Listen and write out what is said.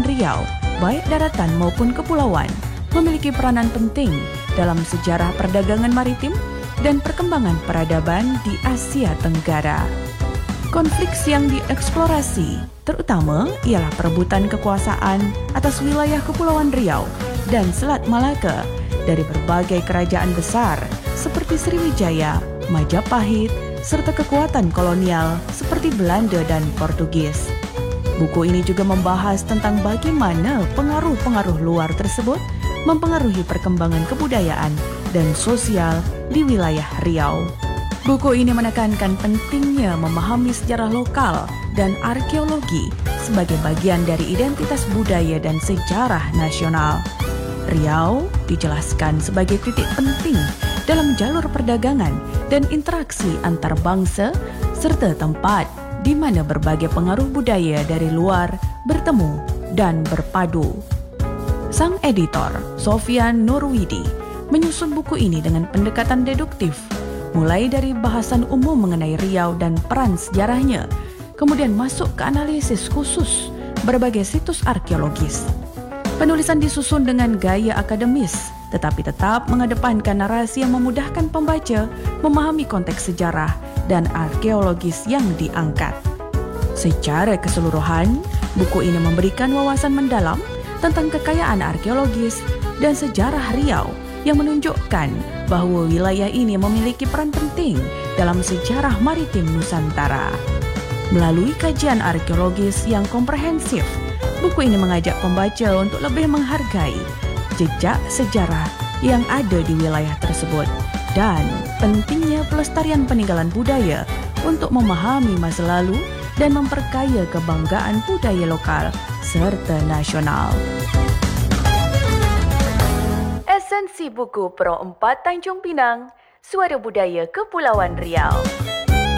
Riau, baik daratan maupun kepulauan, memiliki peranan penting dalam sejarah perdagangan maritim dan perkembangan peradaban di Asia Tenggara. Konflik yang dieksplorasi terutama ialah perebutan kekuasaan atas wilayah Kepulauan Riau dan Selat Malaka dari berbagai kerajaan besar seperti Sriwijaya, Majapahit, serta kekuatan kolonial seperti Belanda dan Portugis. Buku ini juga membahas tentang bagaimana pengaruh-pengaruh luar tersebut mempengaruhi perkembangan kebudayaan dan sosial di wilayah Riau. Buku ini menekankan pentingnya memahami sejarah lokal dan arkeologi sebagai bagian dari identitas budaya dan sejarah nasional. Riau dijelaskan sebagai titik penting dalam jalur perdagangan dan interaksi antar bangsa serta tempat di mana berbagai pengaruh budaya dari luar bertemu dan berpadu. Sang editor, Sofian Nurwidi, menyusun buku ini dengan pendekatan deduktif, mulai dari bahasan umum mengenai Riau dan peran sejarahnya, kemudian masuk ke analisis khusus berbagai situs arkeologis. Penulisan disusun dengan gaya akademis, tetapi tetap mengedepankan narasi yang memudahkan pembaca memahami konteks sejarah dan arkeologis yang diangkat. Secara keseluruhan, buku ini memberikan wawasan mendalam tentang kekayaan arkeologis dan sejarah Riau yang menunjukkan bahwa wilayah ini memiliki peran penting dalam sejarah maritim Nusantara. Melalui kajian arkeologis yang komprehensif, buku ini mengajak pembaca untuk lebih menghargai jejak sejarah yang ada di wilayah tersebut dan pentingnya pelestarian peninggalan budaya untuk memahami masa lalu dan memperkaya kebanggaan budaya lokal serta nasional. Esensi buku Pro 4 Tanjung Pinang, Suara Budaya Kepulauan Riau.